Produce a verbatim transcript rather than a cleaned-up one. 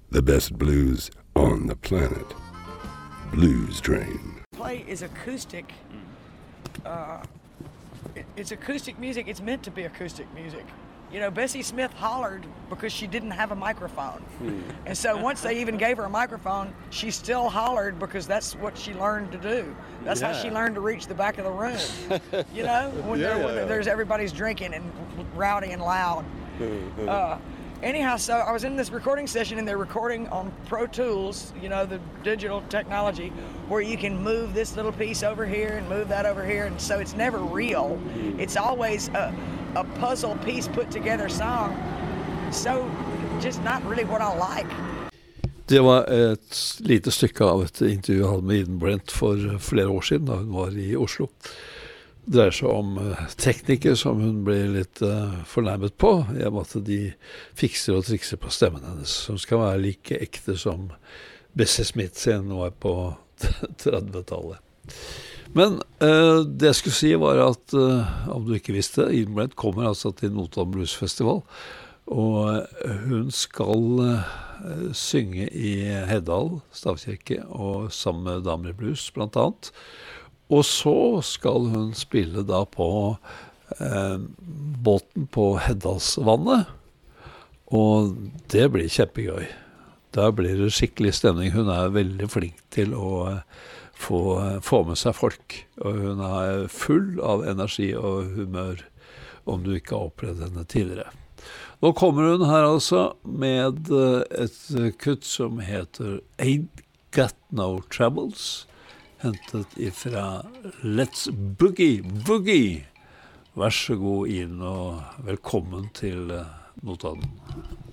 The best blues on the planet. Blues Train. Play is acoustic. Uh, it, it's acoustic music. It's meant to be acoustic music. You know, Bessie Smith hollered because she didn't have a microphone. Hmm. And so once they even gave her a microphone, she still hollered because that's what she learned to do. That's yeah. how she learned to reach the back of the room. You know, when, yeah, yeah, when there's everybody's drinking and rowdy and loud. uh, anyhow, so I was in this recording session and they're recording on Pro Tools, you know, the digital technology, where you can move this little piece over here and move that over here. And so it's never real. It's always a, a puzzle piece put together song. So just not really what I like. Det var et lite stykke av et intervju jeg hadde med Eden Brent for flere år siden da hun var i Oslo. Det dreier seg om teknikker som hun ble litt uh, fornærmet på, i og med at de fikser og trikser på stemmen hennes, som skal være like ekte som Bessie Smith sin var på trettitallet. Men uh, det jeg skulle si var at, uh, om du ikke visste, Eden Brent kommer altså til Notodden Blues Festival, og hun skal uh, synge i Heddal stavkirke, og sammen med Damer i Blues blant annet. Og så skal hun spille da på eh, båten på Heddalsvannet, og det blir kjempegøy. Da blir det skikkelig stemning. Hun er veldig flink til å eh, få, få med seg folk, og hun er full av energi og humør, om du ikke har opplevd henne tidligere. Nå kommer hun her altså med et kutt som heter Ain't Got No Troubles, hentet ifra Let's Boogie Boogie. Vær så god inn og velkommen til Notodden.